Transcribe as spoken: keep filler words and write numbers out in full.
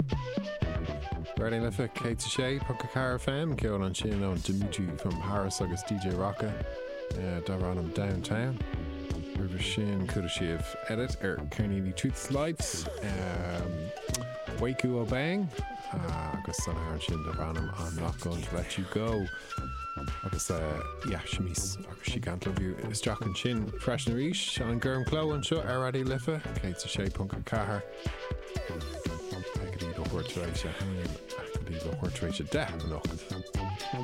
Ready lifa Kate Shay, Puka Car F M, Kieran on Shin on Dimitri from Paris, August D J Rocka, uh, Daranum Downtown, River Shin, Kudashiv Edit, Eric Carnegie Truths Lights, um, Waku Obang, uh, August Sun Aaron Shin, Daranum, I'm not going to let you go. Agus uh, yeah, Shamis, agus she can't love you. It's Jock and Shin, Fresh and Reish, Sean Gurm Clow and Shut, Eradi Lifa, Kate Shay, Punka Car. I could eat up Hortracia, I could eat up Hortracia, definitely.